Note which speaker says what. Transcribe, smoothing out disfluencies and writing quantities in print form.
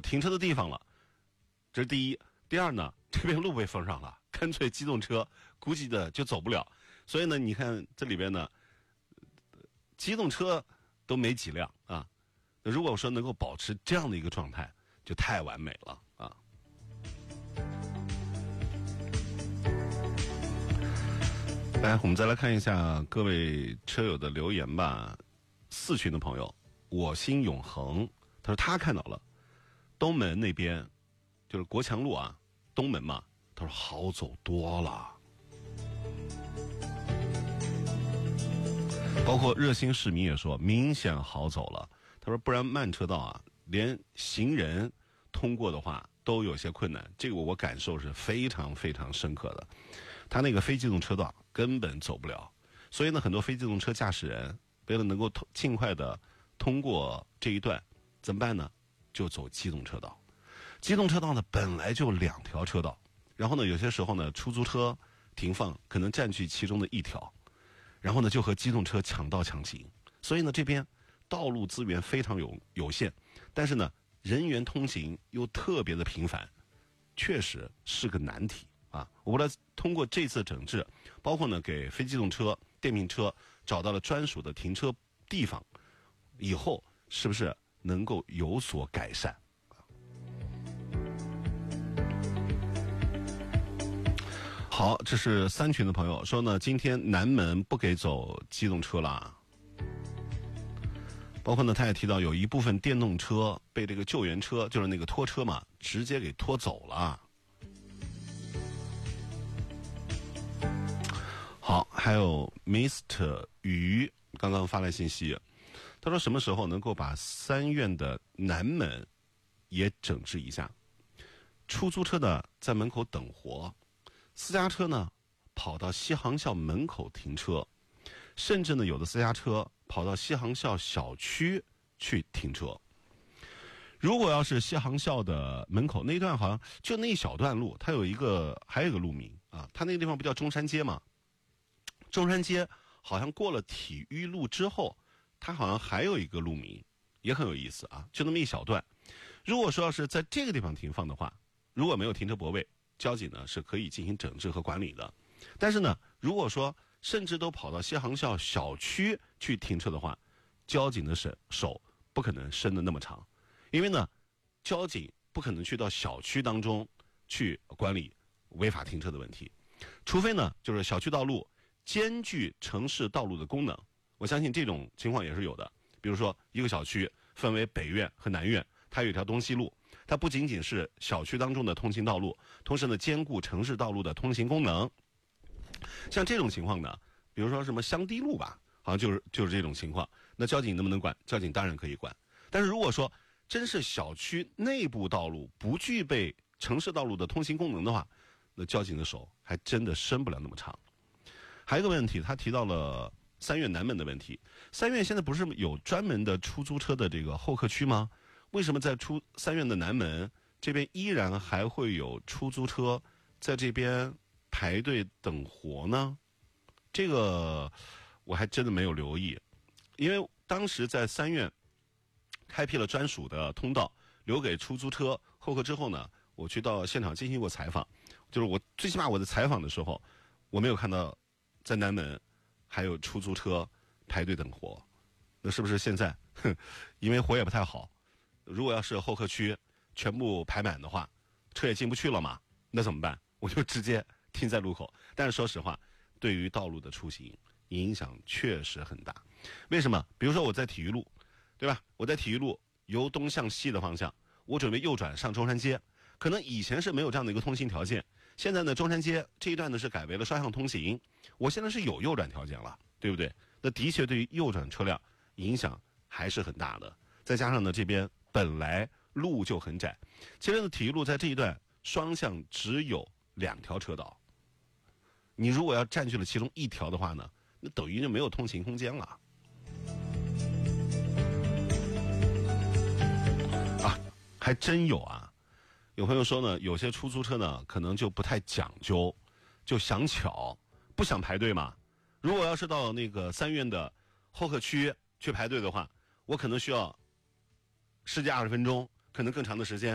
Speaker 1: 停车的地方了，这是第一。第二呢，这边路被封上了，干脆机动车估计的就走不了。所以呢，你看这里边呢，机动车都没几辆啊。如果说能够保持这样的一个状态，就太完美了啊。来，我们再来看一下各位车友的留言吧。4群的朋友，我心永恒，他说他看到了东门那边，就是国强路啊，东门嘛，他说好走多了。包括热心市民也说明显好走了，他说不然慢车道啊，连行人通过的话都有些困难，这个我感受是非常非常深刻的。他那个非机动车道根本走不了，所以呢，很多非机动车驾驶人为了能够尽快的通过这一段，怎么办呢？就走机动车道。机动车道呢本来就2条车道，然后呢有些时候呢出租车停放可能占据其中的1条，然后呢就和机动车抢道抢行，所以呢这边道路资源非常有限，但是呢人员通行又特别的频繁，确实是个难题啊！我为了通过这次整治，包括呢给非机动车、电瓶车找到了专属的停车地方，以后是不是能够有所改善？好，这是3群的朋友说呢，今天南门不给走机动车啦。包括呢，他也提到有一部分电动车被这个救援车，就是那个拖车嘛，直接给拖走了。好，还有 Mr. 鱼刚刚发来信息，他说什么时候能够把3院的南门也整治一下？出租车呢在门口等活，私家车呢跑到西航校门口停车，甚至呢有的私家车跑到西航校小区去停车。如果要是西航校的门口那段，好像就那一小段路，它还有一个路名啊，它那个地方不叫中山街吗？中山街好像过了体育路之后，它好像还有一个路名，也很有意思啊，就那么一小段。如果说要是在这个地方停放的话，如果没有停车泊位，交警呢是可以进行整治和管理的。但是呢，如果说甚至都跑到西航校小区去停车的话，交警的手不可能伸得那么长，因为呢，交警不可能去到小区当中去管理违法停车的问题，除非呢，就是小区道路兼具城市道路的功能。我相信这种情况也是有的。比如说，一个小区分为北院和南院，它有一条东西路，它不仅仅是小区当中的通行道路，同时呢，兼顾城市道路的通行功能。像这种情况呢，比如说什么香堤路吧，好像就是这种情况。那交警能不能管？交警当然可以管。但是如果说真是小区内部道路不具备城市道路的通行功能的话，那交警的手还真的伸不了那么长。还有一个问题，他提到了3院南门的问题。3院现在不是有专门的出租车的这个候客区吗？为什么在3院的南门这边依然还会有出租车在这边排队等活呢？这个我还真的没有留意，因为当时在3院开辟了专属的通道，留给出租车候客之后呢，我去到现场进行过采访，就是我最起码我在采访的时候，我没有看到在南门还有出租车排队等活。那是不是现在因为活也不太好，如果要是候客区全部排满的话，车也进不去了嘛，那怎么办？我就直接停在路口。但是说实话，对于道路的出行影响确实很大。为什么？比如说我在体育路，对吧？我在体育路由东向西的方向，我准备右转上中山街，可能以前是没有这样的一个通行条件，现在呢中山街这一段呢是改为了双向通行，我现在是有右转条件了，对不对？那的确对于右转车辆影响还是很大的。再加上呢这边本来路就很窄，其实呢体育路在这一段双向只有2条车道，你如果要占据了其中1条的话呢，那等于就没有通行空间了。啊，还真有啊！有朋友说呢，有些出租车呢可能就不太讲究，就想巧，不想排队嘛。如果要是到那个3院的候客区去排队的话，我可能需要10几20分钟，可能更长的时间。